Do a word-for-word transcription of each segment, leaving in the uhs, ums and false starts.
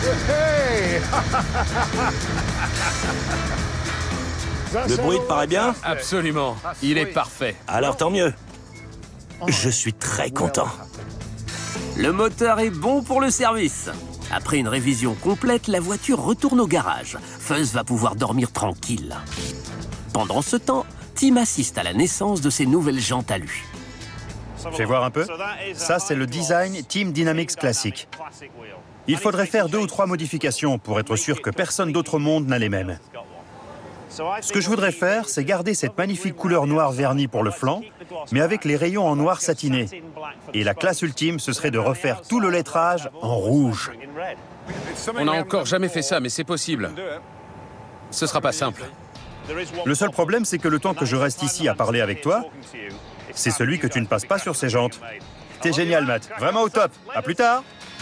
Le bruit te paraît bien? Absolument. Il est parfait. Alors tant mieux. Je suis très content. Le moteur est bon pour le service. Après une révision complète, la voiture retourne au garage. Fuzz va pouvoir dormir tranquille. Pendant ce temps, Tim assiste à la naissance de ses nouvelles jantes à lui. Je vais voir un peu. Ça, c'est le design Team Dynamics classique. Il faudrait faire deux ou trois modifications pour être sûr que personne d'autre au monde n'a les mêmes. Ce que je voudrais faire, c'est garder cette magnifique couleur noire vernie pour le flanc, mais avec les rayons en noir satiné. Et la classe ultime, ce serait de refaire tout le lettrage en rouge. On n'a encore jamais fait ça, mais c'est possible. Ce sera pas simple. Le seul problème, c'est que le temps que je reste ici à parler avec toi, c'est celui que tu ne passes pas sur ces jantes. T'es génial, Matt. Vraiment au top. À plus tard.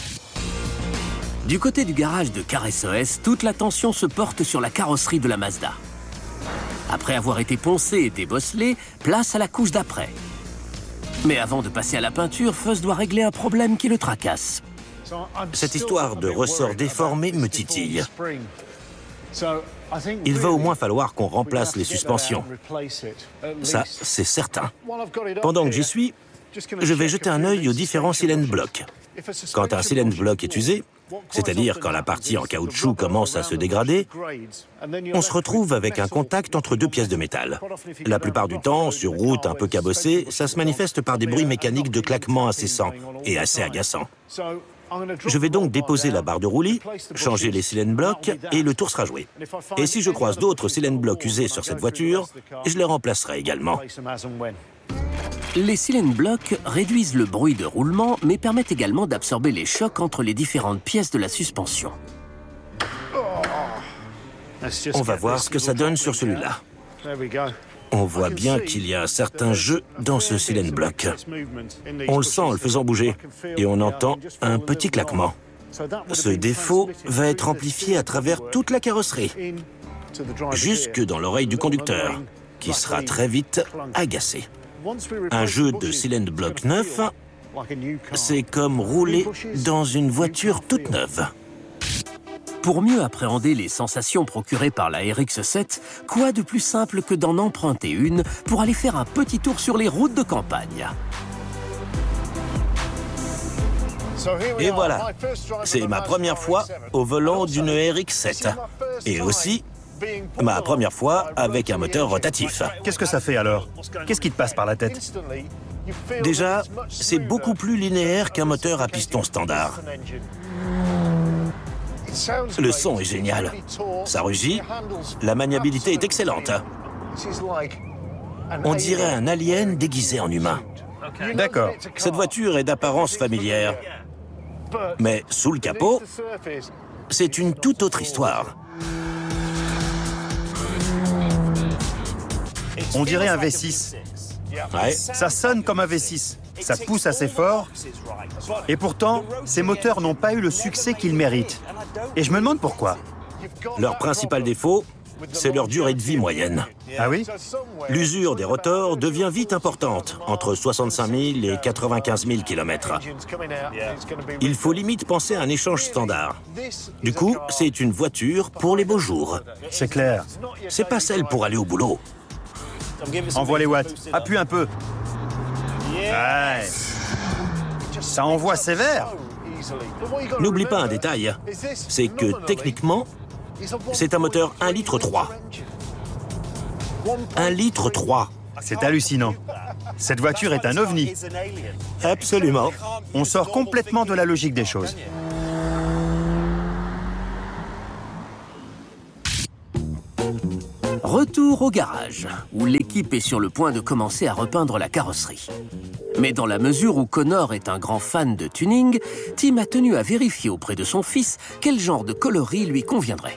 Du côté du garage de Car S O S, toute l'attention se porte sur la carrosserie de la Mazda. Après avoir été poncée et débosselée, place à la couche d'après. Mais avant de passer à la peinture, Fuzz doit régler un problème qui le tracasse. Cette histoire de ressort déformé me titille. Il va au moins falloir qu'on remplace les suspensions. Ça, c'est certain. Pendant que j'y suis, je vais jeter un œil aux différents cylindres blocs. Quand un cylindre bloc est usé, c'est-à-dire quand la partie en caoutchouc commence à se dégrader, on se retrouve avec un contact entre deux pièces de métal. La plupart du temps, sur route un peu cabossée, ça se manifeste par des bruits mécaniques de claquements incessants et assez agaçants. Je vais donc déposer la barre de roulis, changer les cylindres blocs et le tour sera joué. Et si je croise d'autres cylindres blocs usés sur cette voiture, je les remplacerai également. Les cylindres blocs réduisent le bruit de roulement, mais permettent également d'absorber les chocs entre les différentes pièces de la suspension. On va voir ce que ça donne sur celui-là. On voit bien qu'il y a un certain jeu dans ce cylindre bloc. On le sent en le faisant bouger et on entend un petit claquement. Ce défaut va être amplifié à travers toute la carrosserie, jusque dans l'oreille du conducteur, qui sera très vite agacé. Un jeu de cylindre bloc neuf, c'est comme rouler dans une voiture toute neuve. Pour mieux appréhender les sensations procurées par la R X sept, quoi de plus simple que d'en emprunter une pour aller faire un petit tour sur les routes de campagne. Et voilà, c'est ma première fois au volant d'une R X sept. Et aussi, ma première fois avec un moteur rotatif. Qu'est-ce que ça fait alors? Qu'est-ce qui te passe par la tête? Déjà, c'est beaucoup plus linéaire qu'un moteur à piston standard. Le son est génial. Ça rugit, la maniabilité est excellente. On dirait un alien déguisé en humain. D'accord. Cette voiture est d'apparence familière. Mais sous le capot, c'est une toute autre histoire. On dirait un V six. Ouais. Ça sonne comme un V six. Ça pousse assez fort. Et pourtant, ces moteurs n'ont pas eu le succès qu'ils méritent. Et je me demande pourquoi. Leur principal défaut, c'est leur durée de vie moyenne. Ah oui? L'usure des rotors devient vite importante, entre soixante-cinq mille et quatre-vingt-quinze mille kilomètres. Il faut limite penser à un échange standard. Du coup, c'est une voiture pour les beaux jours. C'est clair. C'est pas celle pour aller au boulot. Envoie les watts. Appuie un peu. Ouais. Ça envoie sévère. N'oublie pas un détail, c'est que techniquement, c'est un moteur un litre trois. un litre trois. C'est hallucinant. Cette voiture est un ovni. Absolument. On sort complètement de la logique des choses. Retour au garage, où l'équipe est sur le point de commencer à repeindre la carrosserie. Mais dans la mesure où Connor est un grand fan de tuning, Tim a tenu à vérifier auprès de son fils quel genre de coloris lui conviendrait.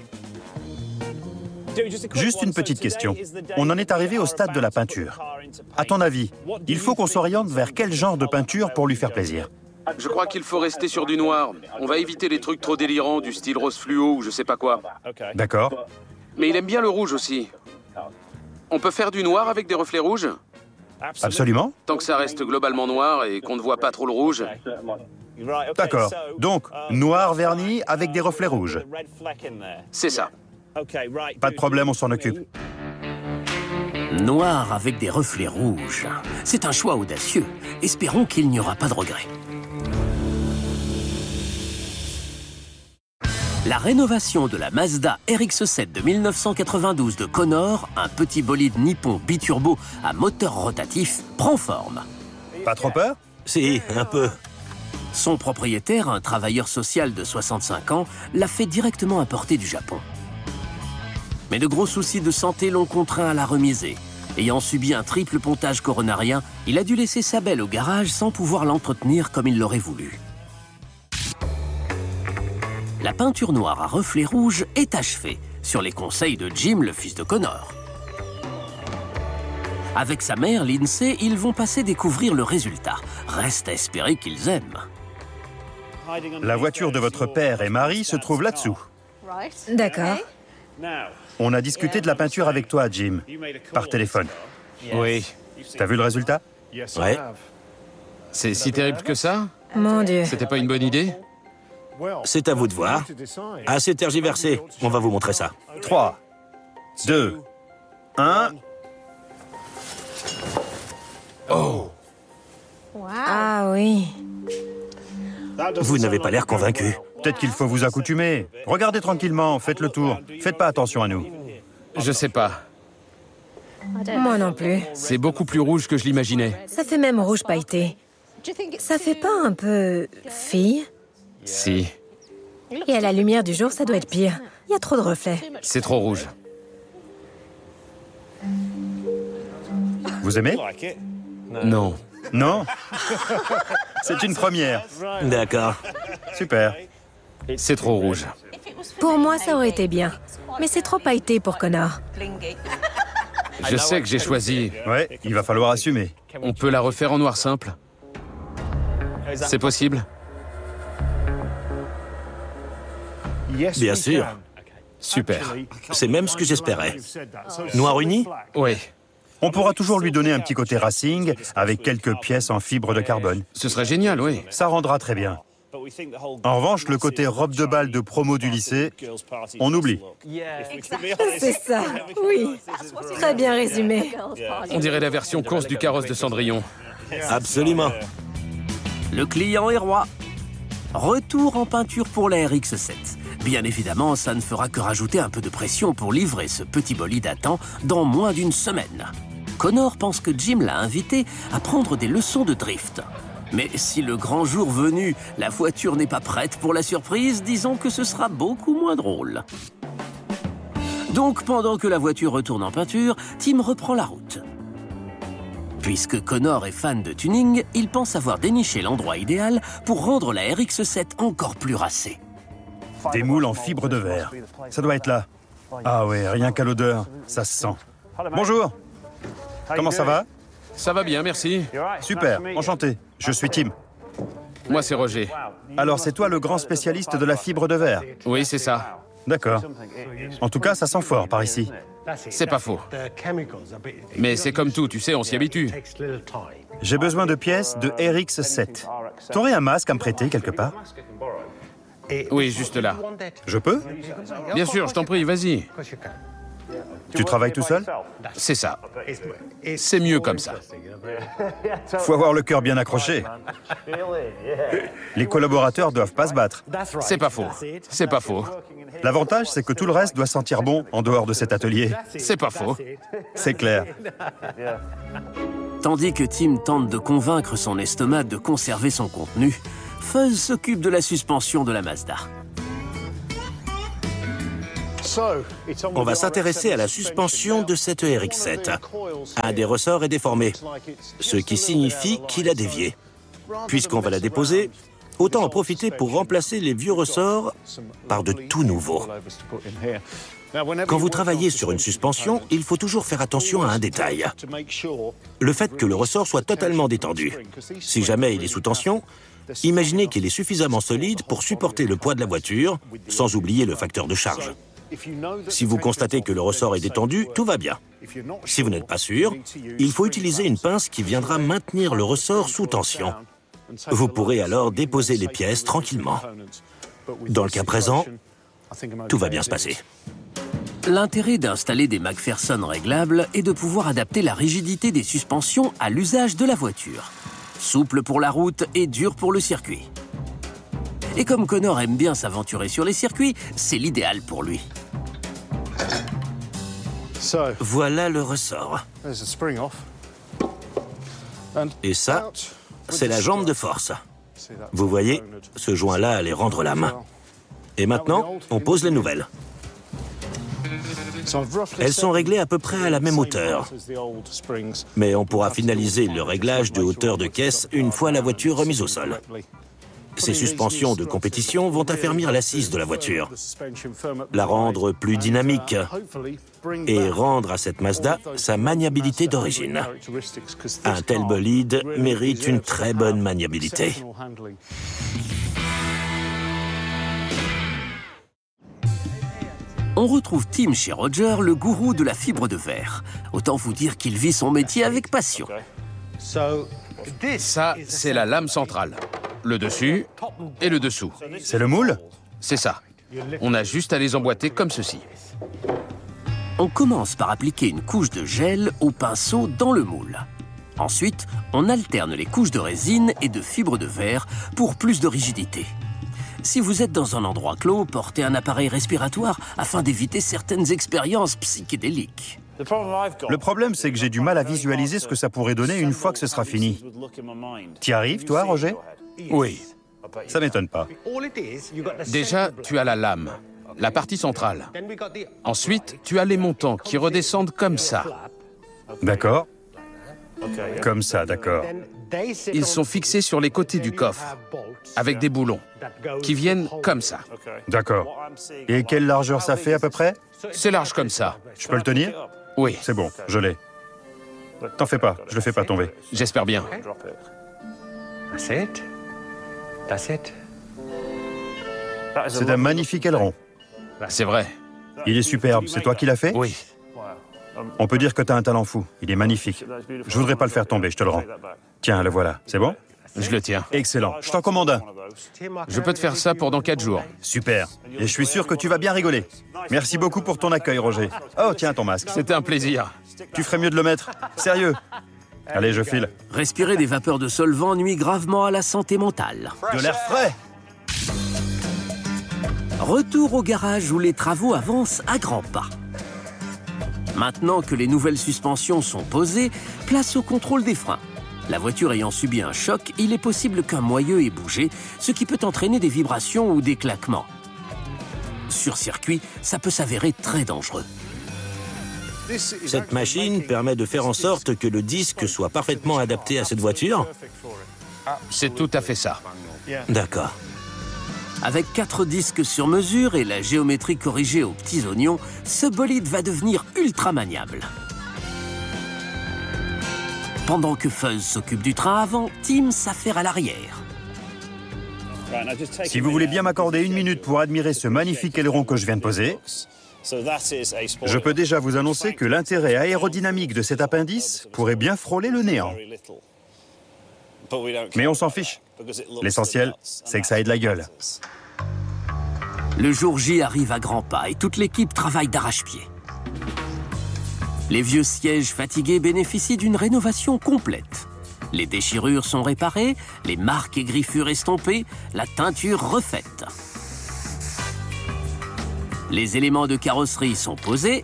Juste une petite question. On en est arrivé au stade de la peinture. À ton avis, il faut qu'on s'oriente vers quel genre de peinture pour lui faire plaisir? Je crois qu'il faut rester sur du noir. On va éviter les trucs trop délirants, du style rose fluo ou je sais pas quoi. D'accord. Mais il aime bien le rouge aussi. On peut faire du noir avec des reflets rouges? Absolument. Tant que ça reste globalement noir et qu'on ne voit pas trop le rouge. D'accord. Donc, noir verni avec des reflets rouges. C'est ça. Pas de problème, on s'en occupe. Noir avec des reflets rouges. C'est un choix audacieux. Espérons qu'il n'y aura pas de regret. La rénovation de la Mazda R X sept de mille neuf cent quatre-vingt-douze de Connor, un petit bolide nippon biturbo à moteur rotatif, prend forme. Pas trop peur? Si, un peu. Son propriétaire, un travailleur social de soixante-cinq ans, l'a fait directement importer du Japon. Mais de gros soucis de santé l'ont contraint à la remiser. Ayant subi un triple pontage coronarien, il a dû laisser sa belle au garage sans pouvoir l'entretenir comme il l'aurait voulu. La peinture noire à reflets rouges est achevée, sur les conseils de Jim, le fils de Connor. Avec sa mère, Lindsay, ils vont passer découvrir le résultat. Reste à espérer qu'ils aiment. La voiture de votre père et Marie se trouve là-dessous. D'accord. On a discuté de la peinture avec toi, Jim, par téléphone. Oui. T'as vu le résultat? Ouais. C'est si terrible que ça? Mon Dieu. C'était pas une bonne idée? C'est à vous de voir. Assez tergiversé. On va vous montrer ça. trois, deux, un... Oh! Ah oui. Vous n'avez pas l'air convaincu. Peut-être qu'il faut vous accoutumer. Regardez tranquillement, faites le tour. Faites pas attention à nous. Je sais pas. Moi non plus. C'est beaucoup plus rouge que je l'imaginais. Ça fait même rouge pailleté. Ça fait pas un peu fille? Si. Et à la lumière du jour, ça doit être pire. Il y a trop de reflets. C'est trop rouge. Vous aimez? Non. Non? C'est une première. D'accord. Super. C'est trop rouge. Pour moi, ça aurait été bien. Mais c'est trop pailleté pour Connor. Je sais que j'ai choisi. Ouais, il va falloir assumer. On peut la refaire en noir simple? C'est possible? Bien sûr. Super. C'est même ce que j'espérais. Noir uni? Oui. On pourra toujours lui donner un petit côté racing avec quelques pièces en fibre de carbone. Ce serait génial, oui. Ça rendra très bien. En revanche, le côté robe de bal de promo du lycée, on oublie. C'est ça, oui. Très bien résumé. On dirait la version course du carrosse de Cendrillon. Absolument. Le client est roi. Retour en peinture pour la R X sept. Bien évidemment, ça ne fera que rajouter un peu de pression pour livrer ce petit bolide à temps dans moins d'une semaine. Connor pense que Jim l'a invité à prendre des leçons de drift. Mais si le grand jour venu, la voiture n'est pas prête pour la surprise, disons que ce sera beaucoup moins drôle. Donc, pendant que la voiture retourne en peinture, Tim reprend la route. Puisque Connor est fan de tuning, il pense avoir déniché l'endroit idéal pour rendre la R X sept encore plus racée. Des moules en fibre de verre. Ça doit être là. Ah ouais, rien qu'à l'odeur, ça se sent. Bonjour. Comment ça va? Ça va bien, merci. Super, enchanté. Je suis Tim. Moi, c'est Roger. Alors, c'est toi le grand spécialiste de la fibre de verre? Oui, c'est ça. D'accord. En tout cas, ça sent fort par ici. C'est pas faux. Mais c'est comme tout, tu sais, on s'y habitue. J'ai besoin de pièces de R X sept. T'aurais un masque à me prêter quelque part? Oui, juste là. Je peux? Bien sûr, je t'en prie, vas-y. Tu travailles tout seul? C'est ça. C'est mieux comme ça. Faut avoir le cœur bien accroché. Les collaborateurs doivent pas se battre. C'est pas faux. C'est pas faux. L'avantage, c'est que tout le reste doit sentir bon en dehors de cet atelier. C'est pas faux. C'est clair. Tandis que Tim tente de convaincre son estomac de conserver son contenu, Fuzz s'occupe de la suspension de la Mazda. On va s'intéresser à la suspension de cette R X sept. Un des ressorts est déformé, ce qui signifie qu'il a dévié. Puisqu'on va la déposer, autant en profiter pour remplacer les vieux ressorts par de tout nouveaux. Quand vous travaillez sur une suspension, il faut toujours faire attention à un détail. Le fait que le ressort soit totalement détendu. Si jamais il est sous tension, imaginez qu'il est suffisamment solide pour supporter le poids de la voiture, sans oublier le facteur de charge. Si vous constatez que le ressort est détendu, tout va bien. Si vous n'êtes pas sûr, il faut utiliser une pince qui viendra maintenir le ressort sous tension. Vous pourrez alors déposer les pièces tranquillement. Dans le cas présent, tout va bien se passer. L'intérêt d'installer des McPherson réglables est de pouvoir adapter la rigidité des suspensions à l'usage de la voiture. Souple pour la route et dur pour le circuit. Et comme Connor aime bien s'aventurer sur les circuits, c'est l'idéal pour lui. Voilà le ressort. Et ça, c'est la jambe de force. Vous voyez, ce joint-là allait rendre la main. Et maintenant, on pose les nouvelles. Elles sont réglées à peu près à la même hauteur. Mais on pourra finaliser le réglage de hauteur de caisse une fois la voiture remise au sol. Ces suspensions de compétition vont affermir l'assise de la voiture, la rendre plus dynamique et rendre à cette Mazda sa maniabilité d'origine. Un tel bolide mérite une très bonne maniabilité. On retrouve Tim chez Roger, le gourou de la fibre de verre. Autant vous dire qu'il vit son métier avec passion. Ça, c'est la lame centrale. Le dessus et le dessous. C'est le moule? C'est ça. On a juste à les emboîter comme ceci. On commence par appliquer une couche de gel au pinceau dans le moule. Ensuite, on alterne les couches de résine et de fibre de verre pour plus de rigidité. Si vous êtes dans un endroit clos, portez un appareil respiratoire afin d'éviter certaines expériences psychédéliques. Le problème, c'est que j'ai du mal à visualiser ce que ça pourrait donner une fois que ce sera fini. T'y arrives, toi, Roger? Oui. Ça m'étonne pas. Déjà, tu as la lame, la partie centrale. Ensuite, tu as les montants qui redescendent comme ça. D'accord. Comme ça, d'accord. Ils sont fixés sur les côtés du coffre, avec des boulons, qui viennent comme ça. D'accord. Et quelle largeur ça fait à peu près? C'est large comme ça. Je peux le tenir? Oui. C'est bon, je l'ai. T'en fais pas, je le fais pas tomber. J'espère bien. C'est un magnifique aileron. C'est vrai. Il est superbe, c'est toi qui l'as fait? Oui. On peut dire que t'as un talent fou, il est magnifique. Je voudrais pas le faire tomber, je te le rends. Tiens, le voilà, c'est bon? Je le tiens. Excellent, je t'en commande un. Je peux te faire ça pour dans quatre jours. Super, et je suis sûr que tu vas bien rigoler. Merci beaucoup pour ton accueil, Roger. Oh, tiens, ton masque. C'était un plaisir. Tu ferais mieux de le mettre, sérieux. Allez, je file. Respirer des vapeurs de solvant nuit gravement à la santé mentale. De l'air frais. Retour au garage où les travaux avancent à grands pas. Maintenant que les nouvelles suspensions sont posées, place au contrôle des freins. La voiture ayant subi un choc, il est possible qu'un moyeu ait bougé, ce qui peut entraîner des vibrations ou des claquements. Sur circuit, ça peut s'avérer très dangereux. Cette machine permet de faire en sorte que le disque soit parfaitement adapté à cette voiture? C'est tout à fait ça. D'accord. Avec quatre disques sur mesure et la géométrie corrigée aux petits oignons, ce bolide va devenir ultra maniable. Pendant que Fuzz s'occupe du train avant, Tim s'affaire à l'arrière. Si vous voulez bien m'accorder une minute pour admirer ce magnifique aileron que je viens de poser, je peux déjà vous annoncer que l'intérêt aérodynamique de cet appendice pourrait bien frôler le néant. Mais on s'en fiche. L'essentiel, c'est que ça ait de la gueule. Le jour J arrive à grands pas et toute l'équipe travaille d'arrache-pied. Les vieux sièges fatigués bénéficient d'une rénovation complète. Les déchirures sont réparées, les marques et griffures estompées, la teinture refaite. Les éléments de carrosserie sont posés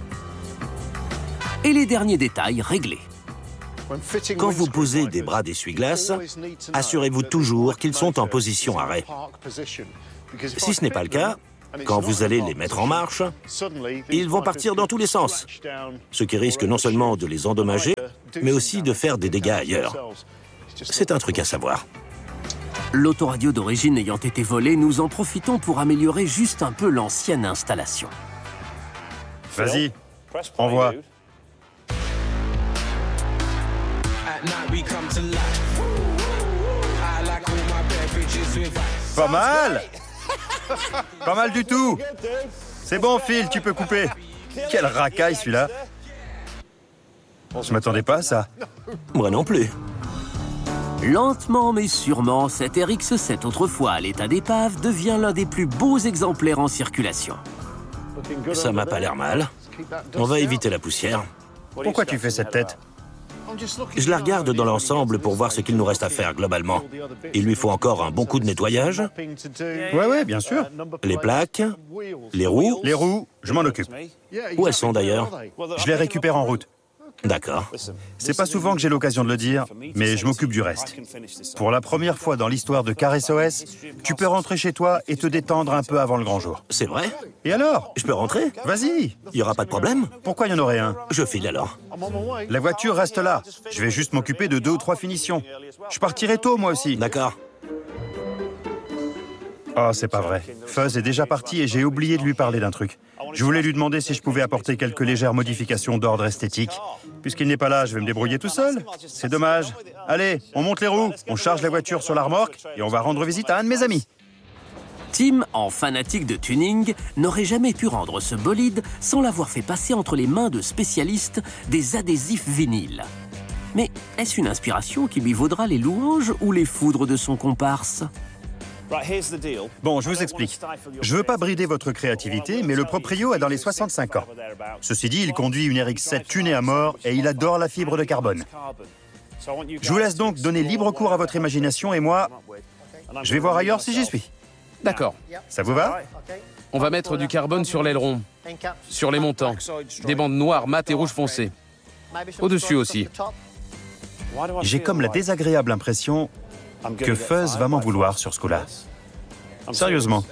et les derniers détails réglés. Quand vous posez des bras d'essuie-glace, assurez-vous toujours qu'ils sont en position arrêt. Si ce n'est pas le cas, quand vous allez les mettre en marche, ils vont partir dans tous les sens, ce qui risque non seulement de les endommager, mais aussi de faire des dégâts ailleurs. C'est un truc à savoir. L'autoradio d'origine ayant été volée, nous en profitons pour améliorer juste un peu l'ancienne installation. Vas-y, envoie. Pas mal. Pas mal du tout. C'est bon, Phil, tu peux couper. Quelle racaille, celui-là. Je m'attendais pas à ça. Moi non plus. Lentement mais sûrement, cet R X sept, autrefois à l'état d'épave, devient l'un des plus beaux exemplaires en circulation. Ça m'a pas l'air mal. On va éviter la poussière. Pourquoi tu fais cette tête? Je la regarde dans l'ensemble pour voir ce qu'il nous reste à faire globalement. Il lui faut encore un bon coup de nettoyage. Ouais, ouais, bien sûr. Les plaques, les roues. Les roues, je m'en occupe. Où elles sont d'ailleurs? Je les récupère en route. D'accord. C'est pas souvent que j'ai l'occasion de le dire, mais je m'occupe du reste. Pour la première fois dans l'histoire de Car S O S, tu peux rentrer chez toi et te détendre un peu avant le grand jour. C'est vrai? Et alors? Je peux rentrer? Vas-y. Il y aura pas de problème? Pourquoi il y en aurait un? Je file alors. La voiture reste là. Je vais juste m'occuper de deux ou trois finitions. Je partirai tôt, moi aussi. D'accord. Oh, c'est pas vrai. Fuzz est déjà parti et j'ai oublié de lui parler d'un truc. Je voulais lui demander si je pouvais apporter quelques légères modifications d'ordre esthétique. Puisqu'il n'est pas là, je vais me débrouiller tout seul. C'est dommage. Allez, on monte les roues, on charge la voiture sur la remorque et on va rendre visite à un de mes amis. Tim, en fanatique de tuning, n'aurait jamais pu rendre ce bolide sans l'avoir fait passer entre les mains de spécialistes des adhésifs vinyles. Mais est-ce une inspiration qui lui vaudra les louanges ou les foudres de son comparse? Bon, je vous explique. Je veux pas brider votre créativité, mais le proprio a dans les soixante-cinq ans. Ceci dit, il conduit une R X sept tunée à mort et il adore la fibre de carbone. Je vous laisse donc donner libre cours à votre imagination et moi, je vais voir ailleurs si j'y suis. D'accord. Ça vous va? On va mettre du carbone sur l'aileron, sur les montants, des bandes noires, mates et rouges foncées. Au-dessus aussi. J'ai comme la désagréable impression que Fuzz va m'en vouloir sur ce coup-là. Sérieusement.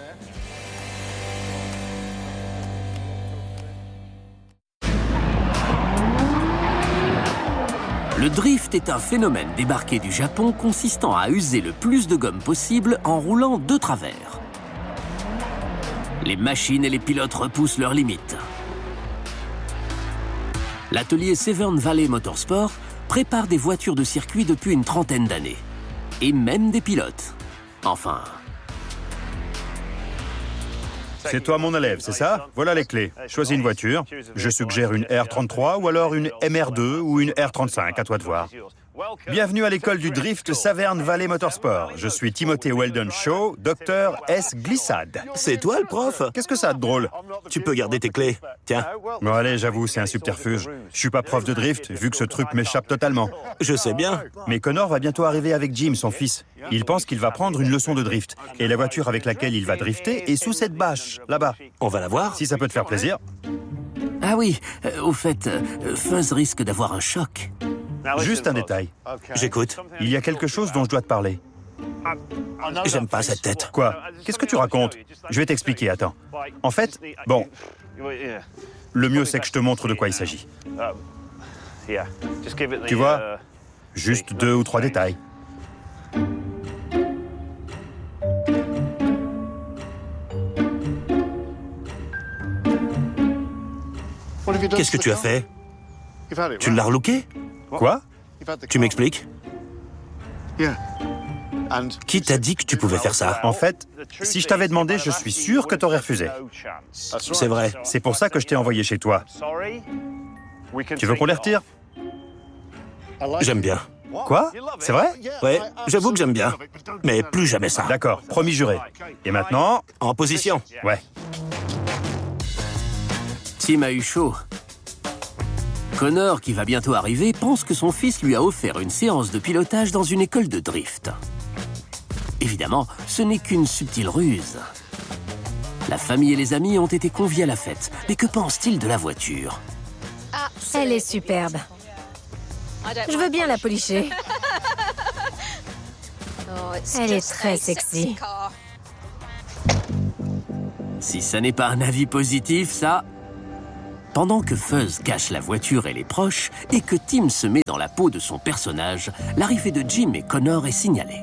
Le drift est un phénomène débarqué du Japon consistant à user le plus de gomme possible en roulant de travers. Les machines et les pilotes repoussent leurs limites. L'atelier Severn Valley Motorsport prépare des voitures de circuit depuis une trentaine d'années. Et même des pilotes. Enfin... C'est toi mon élève, c'est ça? Voilà les clés. Choisis une voiture. Je suggère une R trente-trois ou alors une M R deux ou une R trente-cinq, à toi de voir. Bienvenue à l'école du drift Severn Valley Motorsport. Je suis Timothée Weldon Shaw, docteur S. Glissade. C'est toi le prof? Qu'est-ce que ça a de drôle? Tu peux garder tes clés. Tiens. Bon allez, j'avoue, c'est un subterfuge. Je suis pas prof de drift, vu que ce truc m'échappe totalement. Je sais bien. Mais Connor va bientôt arriver avec Jim, son fils. Il pense qu'il va prendre une leçon de drift. Et la voiture avec laquelle il va drifter est sous cette bâche, là-bas. On va la voir? Si ça peut te faire plaisir. Ah oui, euh, au fait, euh, Fuzz risque d'avoir un choc. Juste un détail. J'écoute. Il y a quelque chose dont je dois te parler. J'aime pas cette tête. Quoi? Qu'est-ce que tu racontes? Je vais t'expliquer, attends. En fait, bon, le mieux c'est que je te montre de quoi il s'agit. Tu vois? Juste deux ou trois détails. Qu'est-ce que tu as fait? Tu l'as relooké? Quoi? Tu m'expliques? Qui t'a dit que tu pouvais faire ça? En fait, si je t'avais demandé, je suis sûr que t'aurais refusé. C'est vrai. C'est pour ça que je t'ai envoyé chez toi. Tu veux qu'on les retire? J'aime bien. Quoi? C'est vrai? Ouais, j'avoue que j'aime bien. Mais plus jamais ça. D'accord, promis juré. Et maintenant? En position. Ouais. Tim a eu chaud. Connor, qui va bientôt arriver, pense que son fils lui a offert une séance de pilotage dans une école de drift. Évidemment, ce n'est qu'une subtile ruse. La famille et les amis ont été conviés à la fête. Mais que pense-t-il de la voiture? Elle est superbe. Je veux bien la policher. Elle est très sexy. Si ça n'est pas un avis positif, ça... Pendant que Fuzz cache la voiture et les proches, et que Tim se met dans la peau de son personnage, l'arrivée de Jim et Connor est signalée.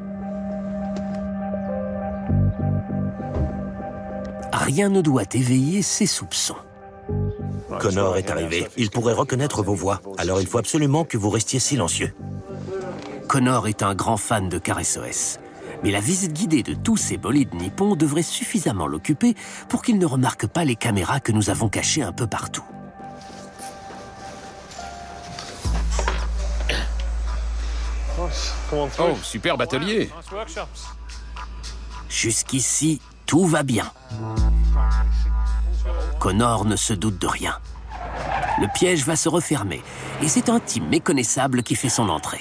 Rien ne doit éveiller ses soupçons. Connor est arrivé. Il pourrait reconnaître vos voix. Alors il faut absolument que vous restiez silencieux. Connor est un grand fan de Car S O S. Mais la visite guidée de tous ces bolides nippons devrait suffisamment l'occuper pour qu'il ne remarque pas les caméras que nous avons cachées un peu partout. Oh, super atelier. Jusqu'ici, tout va bien. Connor ne se doute de rien. Le piège va se refermer et c'est un type méconnaissable qui fait son entrée.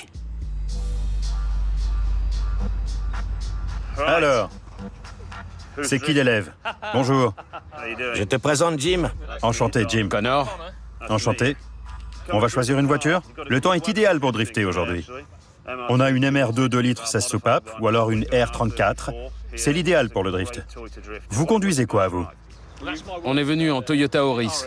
Alors, c'est qui l'élève? Bonjour. Je te présente Jim. Enchanté, Jim. Connor, Enchanté. On va choisir une voiture? Le temps est idéal pour drifter aujourd'hui. On a une M R deux deux litres seize soupapes ou alors une R trente-quatre. C'est l'idéal pour le drift. Vous conduisez quoi, vous? on est venu en Toyota Auris.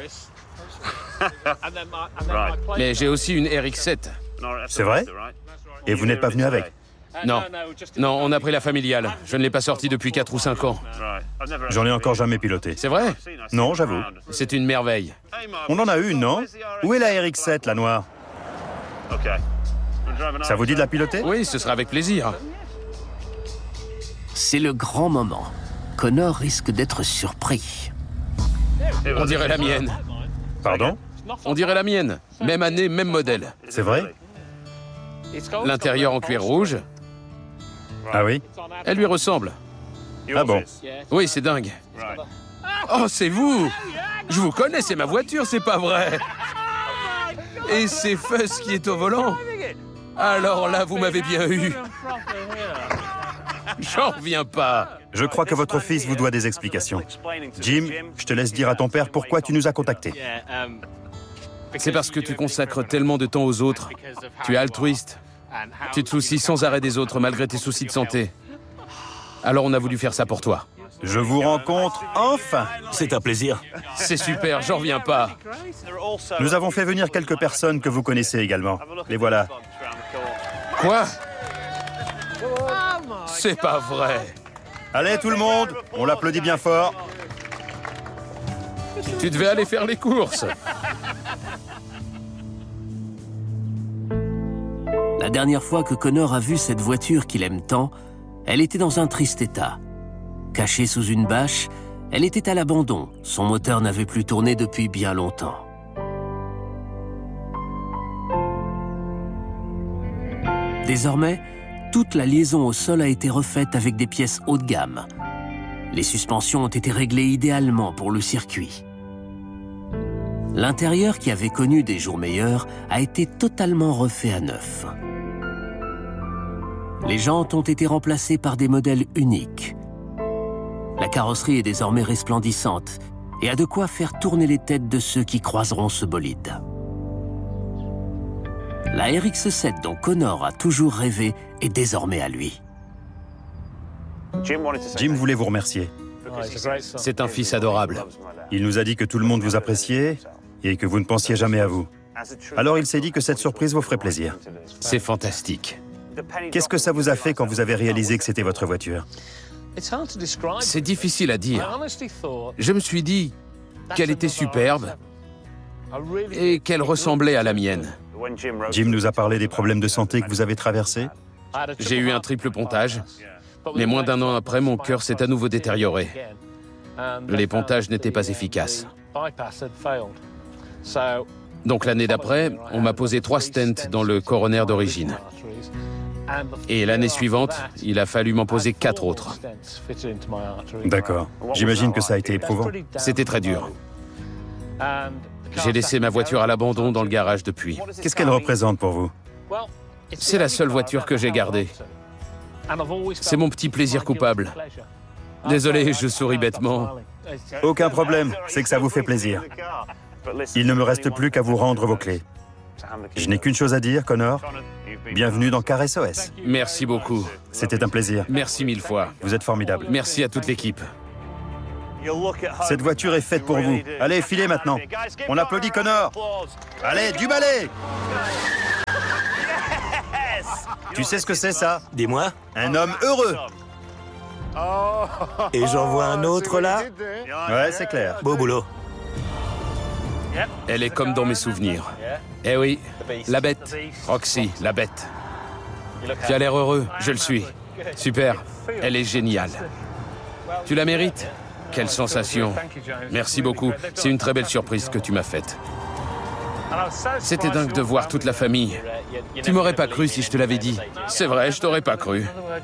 Mais j'ai aussi une R X sept. C'est vrai? Et vous n'êtes pas venu avec? Non, non, on a pris la familiale. Je ne l'ai pas sortie depuis quatre ou cinq ans. J'en ai encore jamais piloté. C'est vrai? Non, j'avoue. C'est une merveille. On en a une, non? Où est la R X sept, la noire? Ça vous dit de la piloter? Oui, ce sera avec plaisir. C'est le grand moment. Connor risque d'être surpris. On dirait la mienne. Pardon? On dirait la mienne. Même année, même modèle. C'est vrai? L'intérieur en cuir rouge, Ah oui? elle lui ressemble. Ah bon? Oui, c'est dingue. Oh, c'est vous! Je vous connais, c'est ma voiture, c'est pas vrai? Et c'est Fuzz qui est au volant? Alors là, vous m'avez bien eu. J'en reviens pas. Je crois que votre fils vous doit des explications. Jim, je te laisse dire à ton père pourquoi tu nous as contactés. C'est parce que tu consacres tellement de temps aux autres. Tu es altruiste. Tu te soucies sans arrêt des autres malgré tes soucis de santé. Alors on a voulu faire ça pour toi. Je vous rencontre enfin. C'est un plaisir. C'est super, j'en reviens pas. Nous avons fait venir quelques personnes que vous connaissez également. Les voilà. Quoi? C'est pas vrai. Allez tout le monde, on l'applaudit bien fort. Tu devais aller faire les courses. La dernière fois que Connor a vu cette voiture qu'il aime tant, elle était dans un triste état. Cachée sous une bâche, elle était à l'abandon. Son moteur n'avait plus tourné depuis bien longtemps. Désormais, toute la liaison au sol a été refaite avec des pièces haut de gamme. Les suspensions ont été réglées idéalement pour le circuit. L'intérieur, qui avait connu des jours meilleurs, a été totalement refait à neuf. Les jantes ont été remplacées par des modèles uniques. La carrosserie est désormais resplendissante et a de quoi faire tourner les têtes de ceux qui croiseront ce bolide. La R X sept dont Connor a toujours rêvé est désormais à lui. Jim voulait vous remercier. C'est un fils adorable. Il nous a dit que tout le monde vous appréciait et que vous ne pensiez jamais à vous. Alors il s'est dit que cette surprise vous ferait plaisir. C'est fantastique. Qu'est-ce que ça vous a fait quand vous avez réalisé que c'était votre voiture? C'est difficile à dire. Je me suis dit qu'elle était superbe et qu'elle ressemblait à la mienne. Jim nous a parlé des problèmes de santé que vous avez traversés. J'ai eu un triple pontage, mais moins d'un an après, mon cœur s'est à nouveau détérioré. Les pontages n'étaient pas efficaces. Donc l'année d'après, on m'a posé trois stents dans le coronaire d'origine. Et l'année suivante, il a fallu m'en poser quatre autres. D'accord. J'imagine que ça a été éprouvant. C'était très dur. J'ai laissé ma voiture à l'abandon dans le garage depuis. Qu'est-ce qu'elle représente pour vous? C'est la seule voiture que j'ai gardée. C'est mon petit plaisir coupable. Désolé, je souris bêtement. Aucun problème, c'est que ça vous fait plaisir. Il ne me reste plus qu'à vous rendre vos clés. Je n'ai qu'une chose à dire, Connor. Bienvenue dans Car S O S. Merci beaucoup. C'était un plaisir. Merci mille fois. Vous êtes formidable. Merci à toute l'équipe. Cette voiture est faite pour vous. Allez, filez maintenant. On applaudit Connor. Allez, du balai. Tu sais ce que c'est, ça? Dis-moi. Un homme heureux. Et j'en vois un autre là. Ouais, c'est clair. Beau boulot. Elle est comme dans mes souvenirs. Eh oui, la bête. Roxy, la bête. Tu as l'air heureux, je le suis. Super, elle est géniale. Tu la mérites? Quelle sensation. Merci beaucoup, c'est une très belle surprise que tu m'as faite. C'était dingue de voir toute la famille. Tu m'aurais pas cru si je te l'avais dit. C'est vrai, je t'aurais pas cru.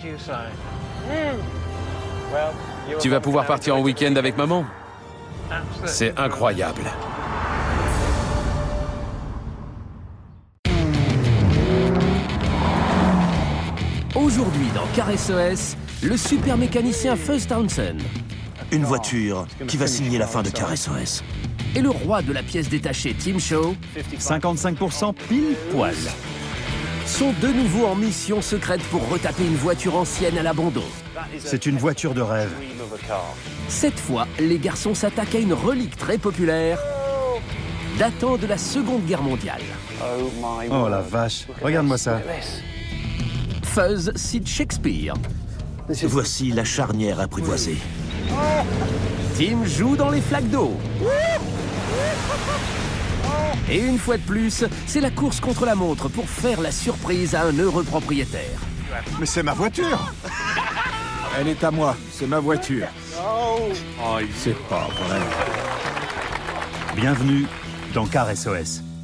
Tu vas pouvoir partir en week-end avec maman? C'est incroyable. Aujourd'hui, dans Car S O S, le super mécanicien Fuzz Townsend Une voiture qui va signer la fin de Car S O S. et le roi de la pièce détachée Tim Shaw cinquante-cinq pour cent pile poil. sont de nouveau en mission secrète pour retaper une voiture ancienne à l'abandon. C'est une voiture de rêve. Cette fois, les garçons s'attaquent à une relique très populaire datant de la Seconde Guerre mondiale. Oh la vache, regarde-moi ça. Fuzz cite Shakespeare. Voici la charnière apprivoisée. Tim joue dans les flaques d'eau. Et une fois de plus, c'est la course contre la montre pour faire la surprise à un heureux propriétaire. Mais c'est ma voiture! Elle est à moi, c'est ma voiture. Oh, c'est pas vrai. Bienvenue dans Car S O S.